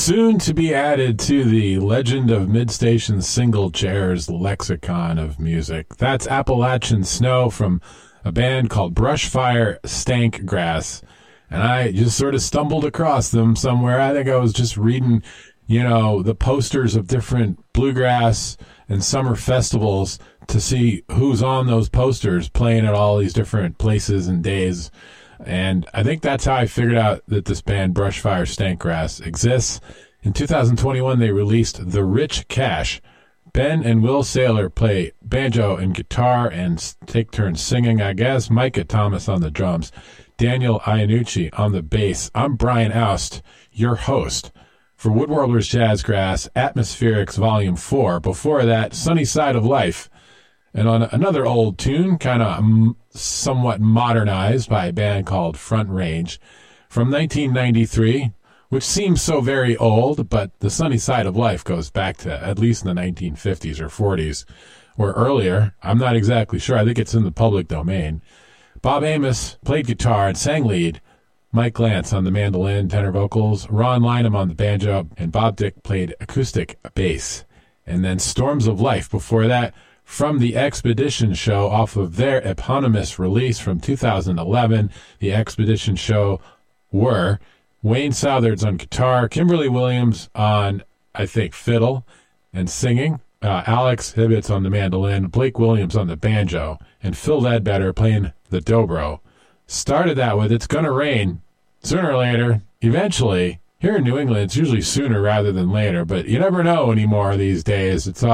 Soon to be added to the Legend of Midstation Single Chairs lexicon of music. That's Appalachian Snow from a band called Brushfire Stank Grass. And I just sort of stumbled across them somewhere. I think I was just reading, the posters of different bluegrass and summer festivals to see who's on those posters playing at all these different places and days. And I think that's how I figured out that this band, Brushfire Stankgrass, exists. In 2021, they released The Rich Cash. Ben and Will Saylor play banjo and guitar and take turns singing, I guess. Micah Thomas on the drums. Daniel Iannucci on the bass. I'm Brian Oust, your host for Woodworlders Jazzgrass, Atmospherics Volume 4. Before that, Sunny Side of Life. And on another old tune, kind of somewhat modernized by a band called Front Range from 1993, which seems so very old, but the Sunny Side of Life goes back to at least in the 1950s or 40s or earlier. I'm not exactly sure. I think it's in the public domain. Bob Amos played guitar and sang lead. Mike Lance on the mandolin, tenor vocals, Ron Lynham on the banjo, and Bob Dick played acoustic bass. And then Storms of Life before that, from the Expedition Show off of their eponymous release from 2011. The Expedition Show were Wayne Southards on guitar, Kimberly Williams on, I think, fiddle and singing, Alex Hibbets on the mandolin, Blake Williams on the banjo, and Phil Ledbetter playing the dobro. Started that with It's Gonna Rain. Sooner or later, eventually, here in New England, it's usually sooner rather than later, but you never know anymore these days. It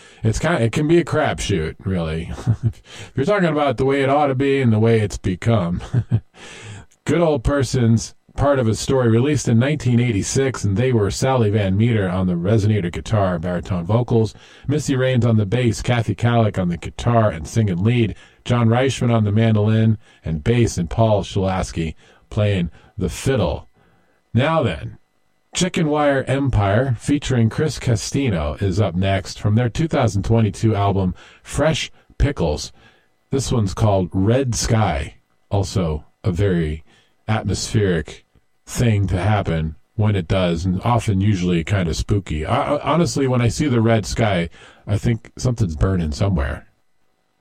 can be a crapshoot, really. If you're talking about the way it ought to be and the way it's become. Good Old Persons, part of a story released in 1986, and they were Sally Van Meter on the resonator guitar and baritone vocals, Missy Raines on the bass, Kathy Kallick on the guitar and singing lead, John Reichman on the mandolin and bass, and Paul Shulaski playing the fiddle. Now then, Chicken Wire Empire featuring Chris Castino is up next from their 2022 album Fresh Pickles. This one's called Red Sky, also a very atmospheric thing to happen when it does, and often usually kind of spooky. Honestly, when I see the red sky, I think something's burning somewhere.